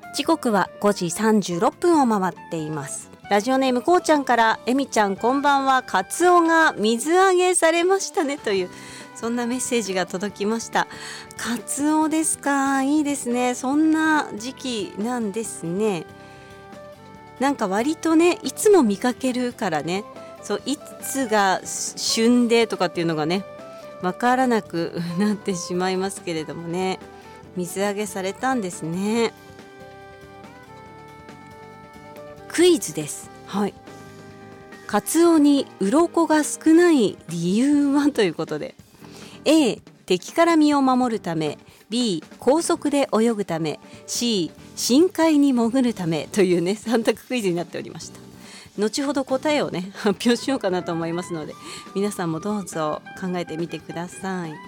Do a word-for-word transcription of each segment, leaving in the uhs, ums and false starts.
時刻はごじさんじゅうろっぷんを回っています。ラジオネームこうちゃんから、えみちゃんこんばんは、カツオが水揚げされましたねというそんなメッセージが届きました。カツオですか、いいですね。そんな時期なんですね。なんか割とね、いつも見かけるからね、そういつが旬でとかっていうのがねわからなくなってしまいますけれどもね、水揚げされたんですね。クイズです。はい。カツオに鱗が少ない理由はということで、 A 敵から身を守るため、 B 高速で泳ぐため、 C 深海に潜るためというねさん択クイズになっておりました。後ほど答えをね発表しようかなと思いますので、皆さんもどうぞ考えてみてください。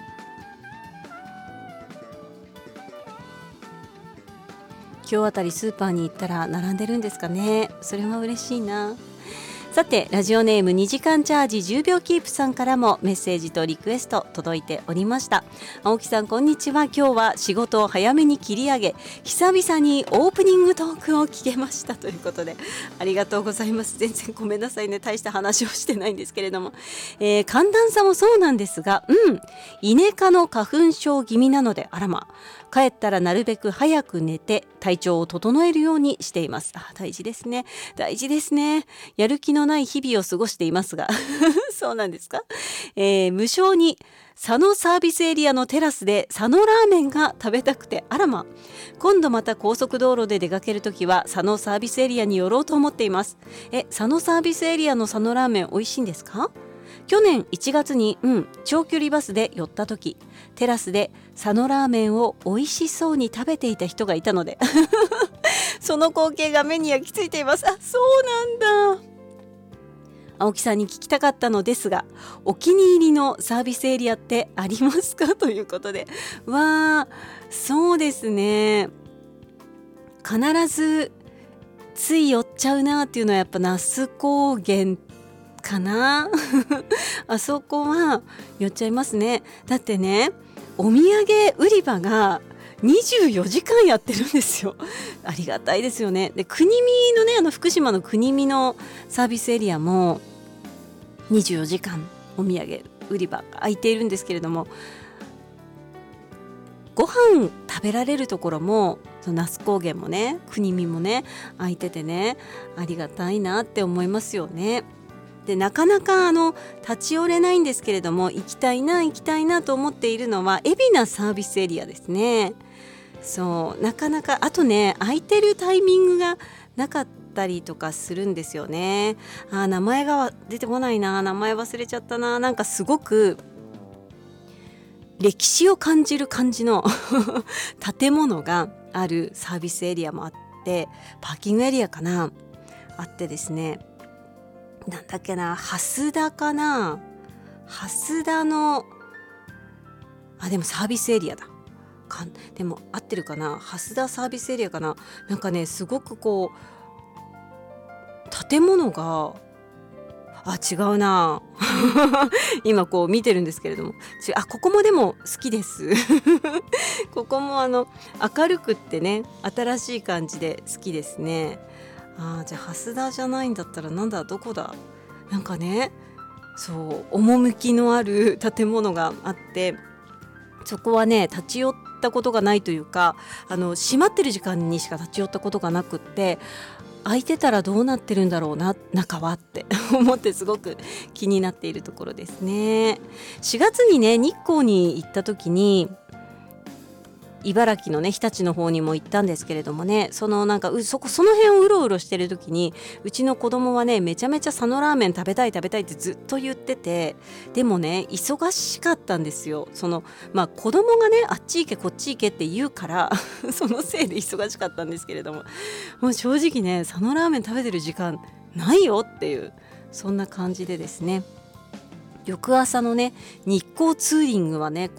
今日あたりスーパーに行ったら並んでるんですかね。それは嬉しいな。さて、ラジオネームにじかんチャージじゅうびょうキープさんからもメッセージとリクエスト届いておりました。青木さんこんにちは。今日は仕事を早めに切り上げ、久々にオープニングトークを聞けましたということで、ありがとうございます。全然ごめんなさいね、大した話をしてないんですけれども、えー、寒暖差もそうなんですが、うんイネ科の花粉症気味なので、あらま、帰ったらなるべく早く寝て体調を整えるようにしています。あ、大事ですね。大事ですね。やる気のない日々を過ごしていますがそうなんですか、えー、無償に佐野サービスエリアのテラスで佐野ラーメンが食べたくて、あらま、今度また高速道路で出かけるときは佐野サービスエリアに寄ろうと思っています。え、佐野サービスエリアの佐野ラーメン美味しいんですか？去年いちがつに、うん、長距離バスで寄った時、テラスで佐野ラーメンを美味しそうに食べていた人がいたのでその光景が目に焼き付いています。あ、そうなんだ。青木さんに聞きたかったのですが、お気に入りのサービスエリアってありますかということで、わー、そうですね、必ずつい寄っちゃうなっていうのはやっぱ那須高原かなあそこは寄っちゃいますね。だってね、お土産売り場がにじゅうよじかんやってるんですよ。ありがたいですよね。で、国見のね、あの福島の国見のサービスエリアもにじゅうよじかんお土産売り場が開いているんですけれども、ご飯食べられるところもその那須高原もね、国見もね開いててね、ありがたいなって思いますよね。で、なかなかあの立ち寄れないんですけれども、行きたいな行きたいなと思っているのは海老名サービスエリアですね。そう、なかなか、あとね、空いてるタイミングがなかったりとかするんですよね。あ、名前が出てこないな、名前忘れちゃったな。なんかすごく歴史を感じる感じの建物があるサービスエリアもあって、パーキングエリアかな、あってですね、なんだっけな、蓮田かな、蓮田の、あ、でもサービスエリアだか、でも合ってるかな、蓮田サービスエリアかな。なんかね、すごくこう建物が、あ、違うな今こう見てるんですけれども、ちあ、ここもでも好きですここもあの明るくってね、新しい感じで好きですね。あ、じゃあ蓮田じゃないんだったらなんだ、どこだ。なんかね、そう趣のある建物があって、そこはね立ち寄ったことがないというか、あの閉まってる時間にしか立ち寄ったことがなくって、空いてたらどうなってるんだろうな中はって思ってすごく気になっているところですね。しがつにね日光に行った時に、茨城のね日立の方にも行ったんですけれどもね、そのなんかそこその辺をうろうろしてる時に、うちの子供はねめちゃめちゃ佐野ラーメン食べたい食べたいってずっと言ってて、でもね忙しかったんですよ。そのまあ子供がねあっち行けこっち行けって言うからそのせいで忙しかったんですけれども、もう正直ね佐野ラーメン食べてる時間ないよっていう、そんな感じでですね、翌朝のね日光ツーリングはね